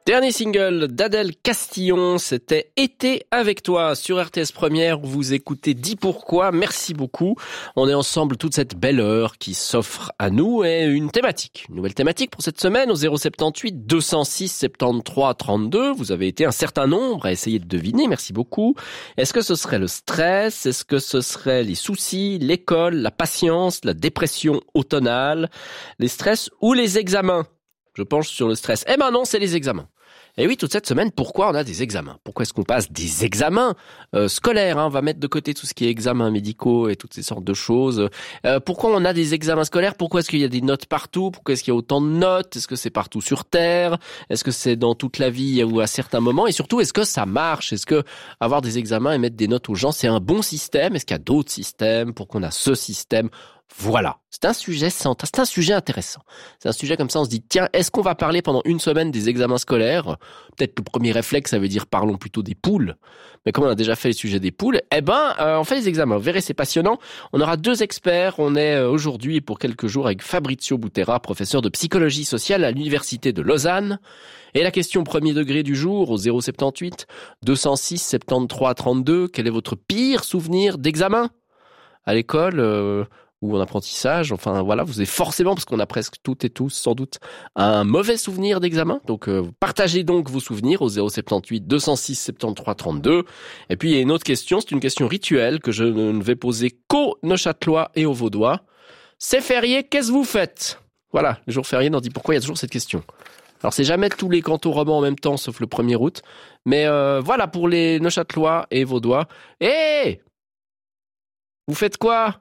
Dernier single d'Adèle Castillon, c'était Été avec toi sur RTS Première. Vous écoutez Dis pourquoi. Merci beaucoup. On est ensemble toute cette belle heure qui s'offre à nous et une thématique. Une nouvelle thématique pour cette semaine au 078 206 73 32. Vous avez été un certain nombre à essayer de deviner. Merci beaucoup. Est-ce que ce serait le stress? Est-ce que ce serait les soucis, l'école, la patience, la dépression automnale, les stress ou les examens? Je penche sur le stress. Eh ben non, c'est les examens. Et oui, toute cette semaine, pourquoi on a des examens? Pourquoi est-ce qu'on passe des examens scolaires, On va mettre de côté tout ce qui est examens médicaux et toutes ces sortes de choses. Pourquoi on a des examens scolaires? Pourquoi est-ce qu'il y a des notes partout? Pourquoi est-ce qu'il y a autant de notes? Est-ce que c'est partout sur Terre? Est-ce que c'est dans toute la vie ou à certains moments? Et surtout, est-ce que ça marche? Est-ce que avoir des examens et mettre des notes aux gens, c'est un bon système? Est-ce qu'il y a d'autres systèmes pour qu'on a ce système? Voilà, c'est un sujet intéressant. C'est un sujet comme ça, on se dit, tiens, est-ce qu'on va parler pendant une semaine des examens scolaires? Peut-être le premier réflexe, ça veut dire parlons plutôt des poules. Mais comme on a déjà fait le sujet des poules, on fait les examens. Vous verrez, c'est passionnant. On aura deux experts. On est aujourd'hui pour quelques jours avec Fabrizio Butera, professeur de psychologie sociale à l'Université de Lausanne. Et la question premier degré du jour au 078 206 73 32. Quel est votre pire souvenir d'examen à l'école ou en apprentissage? Enfin voilà, vous avez forcément, parce qu'on a presque toutes et tous sans doute un mauvais souvenir d'examen. Donc partagez donc vos souvenirs au 078 206 73 32. Et puis il y a une autre question, c'est une question rituelle que je ne vais poser qu'aux Neuchâtelois et aux Vaudois. C'est férié, qu'est-ce que vous faites? Voilà, le jour férié, on dit pourquoi il y a toujours cette question. Alors c'est jamais tous les cantons romans en même temps, sauf le 1er août. Mais voilà pour les Neuchâtelois et Vaudois. Hé, vous faites quoi?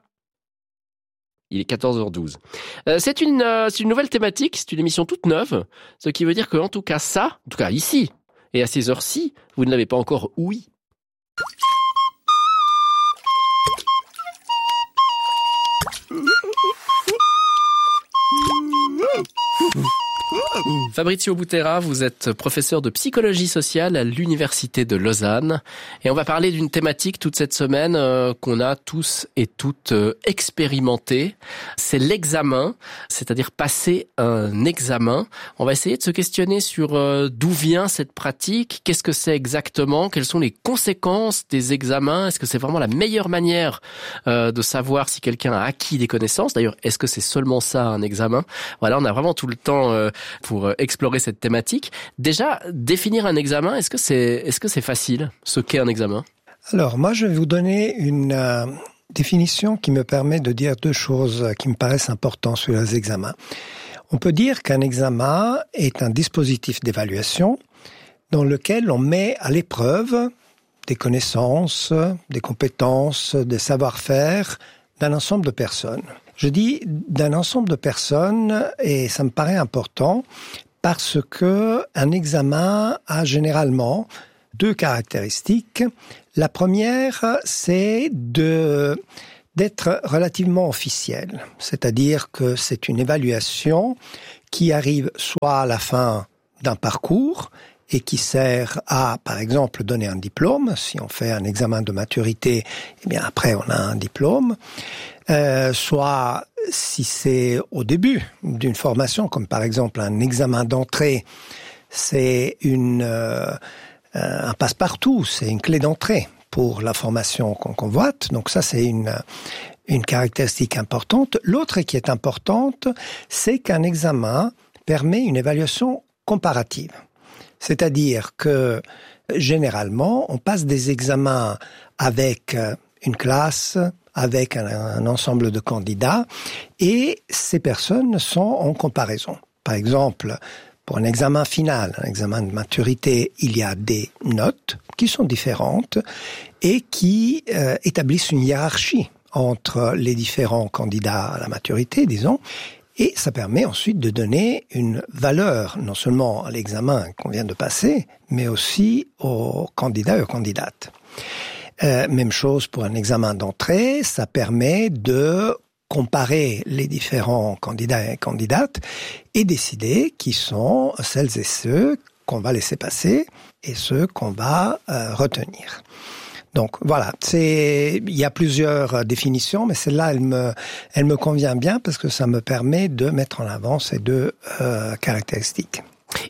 Il est 14h12. C'est une nouvelle thématique, c'est une émission toute neuve, ce qui veut dire que en tout cas ici, et à ces heures-ci, vous ne l'avez pas encore ouï. Fabrizio Butera, vous êtes professeur de psychologie sociale à l'Université de Lausanne et on va parler d'une thématique toute cette semaine qu'on a tous et toutes expérimenté. C'est l'examen, c'est-à-dire passer un examen. On va essayer de se questionner sur d'où vient cette pratique, qu'est-ce que c'est exactement, quelles sont les conséquences des examens, est-ce que c'est vraiment la meilleure manière de savoir si quelqu'un a acquis des connaissances? D'ailleurs, est-ce que c'est seulement ça un examen? Voilà, on a vraiment tout le temps pour explorer cette thématique. Déjà, définir un examen, est-ce que c'est facile, ce qu'est un examen? Alors, moi, je vais vous donner une définition qui me permet de dire deux choses qui me paraissent importantes sur les examens. On peut dire qu'un examen est un dispositif d'évaluation dans lequel on met à l'épreuve des connaissances, des compétences, des savoir-faire d'un ensemble de personnes. Je dis d'un ensemble de personnes et ça me paraît important parce que un examen a généralement deux caractéristiques. La première, c'est d'être relativement officiel, c'est-à-dire que c'est une évaluation qui arrive soit à la fin d'un parcours et qui sert à, par exemple, donner un diplôme. Si on fait un examen de maturité, eh bien après on a un diplôme. Soit si c'est au début d'une formation, comme par exemple un examen d'entrée, c'est un passe-partout, c'est une clé d'entrée pour la formation qu'on convoite. Donc ça, c'est une caractéristique importante. L'autre qui est importante, c'est qu'un examen permet une évaluation comparative. C'est-à-dire que généralement, on passe des examens avec une classe, avec un ensemble de candidats, et ces personnes sont en comparaison. Par exemple, pour un examen final, un examen de maturité, il y a des notes qui sont différentes et qui établissent une hiérarchie entre les différents candidats à la maturité, disons, et ça permet ensuite de donner une valeur, non seulement à l'examen qu'on vient de passer, mais aussi aux candidats et aux candidates. Même chose pour un examen d'entrée, ça permet de comparer les différents candidats et candidates et décider qui sont celles et ceux qu'on va laisser passer et ceux qu'on va retenir. Donc voilà, il y a plusieurs définitions, mais celle-là, elle me convient bien parce que ça me permet de mettre en avant ces deux caractéristiques.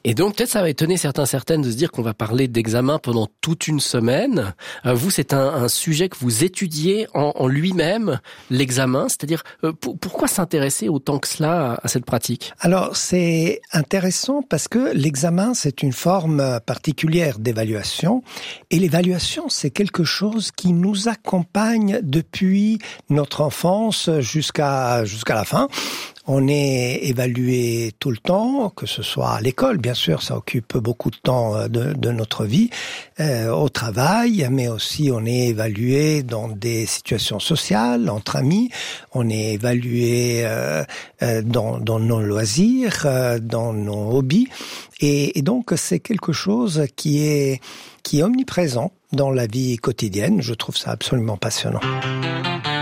Et donc peut-être ça va étonner certaines de se dire qu'on va parler d'examen pendant toute une semaine. Vous, c'est un sujet que vous étudiez en lui-même, l'examen, c'est-à-dire pourquoi s'intéresser autant que cela à cette pratique? Alors c'est intéressant parce que l'examen c'est une forme particulière d'évaluation et l'évaluation c'est quelque chose qui nous accompagne depuis notre enfance jusqu'à la fin. On est évalué tout le temps, que ce soit à l'école, bien sûr, ça occupe beaucoup de temps de notre vie, au travail, mais aussi on est évalué dans des situations sociales, entre amis, on est évalué dans nos loisirs, dans nos hobbies, et donc c'est quelque chose qui est omniprésent dans la vie quotidienne. Je trouve ça absolument passionnant.